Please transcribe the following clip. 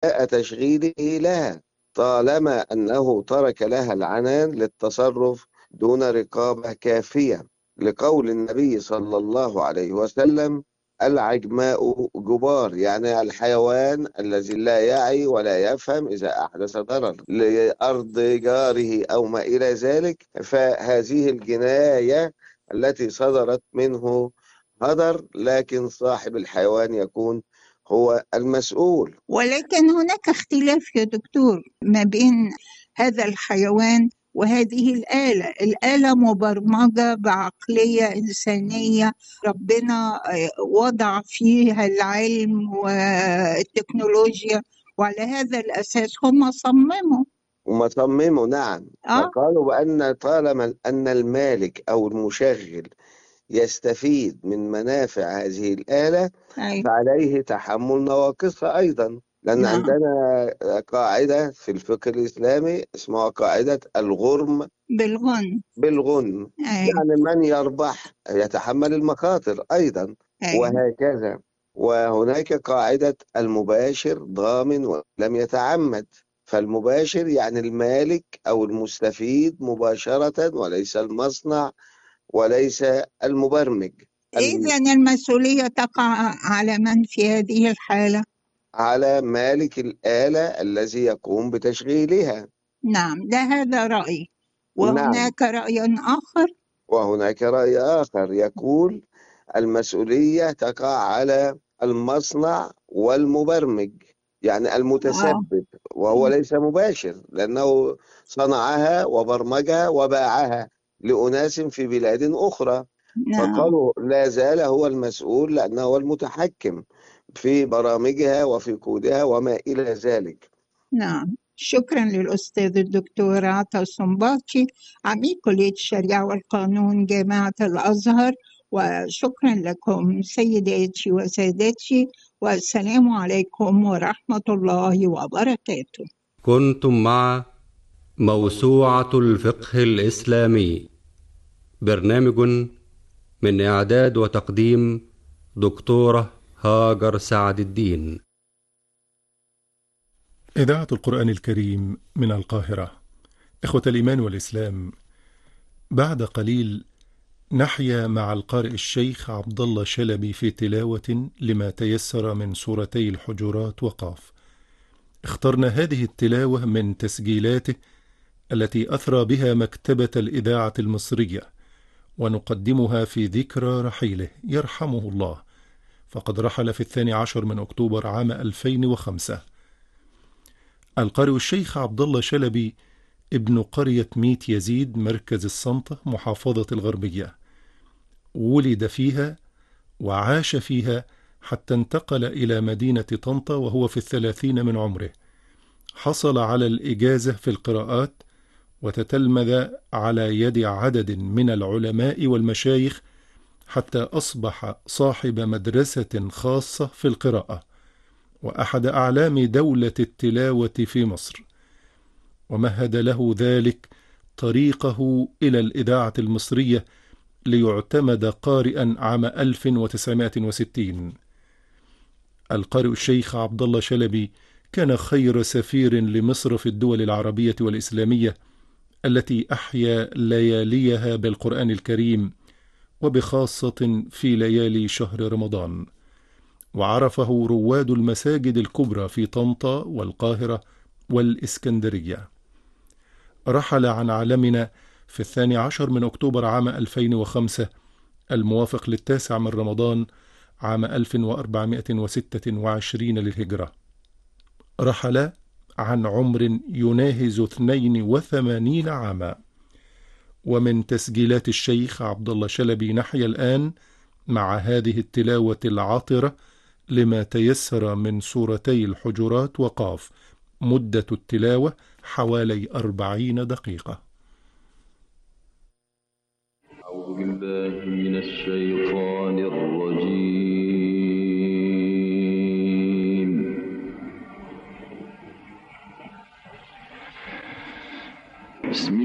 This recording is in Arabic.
تشغيله لها، طالما أنه ترك لها العنان للتصرف دون رقابة كافية، لقول النبي صلى الله عليه وسلم: العجماء جبار، يعني الحيوان الذي لا يعي ولا يفهم إذا أحدث ضرر لأرض جاره أو ما إلى ذلك، فهذه الجناية التي صدرت منه هدر، لكن صاحب الحيوان يكون هو المسؤول. ولكن هناك اختلاف يا دكتور ما بين هذا الحيوان وهذه الآلة مبرمجة بعقلية إنسانية، ربنا وضع فيها العلم والتكنولوجيا، وعلى هذا الأساس هم صمموا نعم. فقالوا بأن طالما أن المالك أو المشغل يستفيد من منافع هذه الآلة فعليه تحمل نواقصها أيضا، لأن عندنا قاعدة في الفقه الإسلامي اسمها قاعدة الغرم بالغنم. يعني من يربح يتحمل المخاطر أيضا، وهكذا. وهناك قاعدة المباشر ضامن ولم يتعمد، فالمباشر يعني المالك أو المستفيد مباشرة وليس المصنع وليس المبرمج. إذن المسؤولية تقع على من في هذه الحالة؟ على مالك الآلة الذي يقوم بتشغيلها. نعم، ده هذا رأي. وهناك رأي آخر؟ وهناك رأي آخر يقول المسؤولية تقع على المصنع والمبرمج، يعني المتسبب، وهو ليس مباشر لأنه صنعها وبرمجها وباعها لأناس في بلاد أخرى. فقالوا لا زال هو المسؤول لأنه هو المتحكم في برامجها وفي كودها وما إلى ذلك. نعم، شكرا للأستاذ الدكتور عطا سنباطي، عميد كلية الشريعة والقانون جامعة الأزهر، وشكرا لكم سيداتي وسادتي، والسلام عليكم ورحمة الله وبركاته. كنتم مع موسوعة الفقه الإسلامي، برنامج من إعداد وتقديم دكتورة هاجر سعد الدين. إذاعة القرآن الكريم من القاهرة. إخوة الإيمان والإسلام، بعد قليل نحيا مع القارئ الشيخ عبد الله شلبي في تلاوة لما تيسر من سورتي الحجرات وقاف. اخترنا هذه التلاوة من تسجيلاته التي أثرى بها مكتبة الإذاعة المصرية، ونقدمها في ذكرى رحيله يرحمه الله، فقد رحل في 12 من أكتوبر عام 2005. القارئ الشيخ عبد الله شلبي ابن قرية ميت يزيد مركز السنطة محافظة الغربية، ولد فيها وعاش فيها حتى انتقل إلى مدينة طنطا وهو في 30 من عمره. حصل على الإجازة في القراءات وتتلمذ على يد عدد من العلماء والمشايخ حتى أصبح صاحب مدرسة خاصة في القراءة وأحد أعلام دولة التلاوة في مصر، ومهد له ذلك طريقه إلى الإذاعة المصرية ليعتمد قارئا عام 1960. القارئ الشيخ عبد الله شلبي كان خير سفير لمصر في الدول العربية والإسلامية التي أحيا لياليها بالقرآن الكريم، وبخاصة في ليالي شهر رمضان، وعرفه رواد المساجد الكبرى في طنطا والقاهرة والإسكندرية. رحل عن عالمنا في 12 من أكتوبر عام 2005 الموافق ل9 من رمضان عام 1426 للهجرة. رحل عن عمر يناهز 82 عاما. ومن تسجيلات الشيخ عبد الله شلبي نحيا الآن مع هذه التلاوة العاطرة لما تيسر من سورتي الحجرات وقاف، مدة التلاوة حوالي 40 دقيقة. أعوذ بالله من الشيطان الرجيم. بسم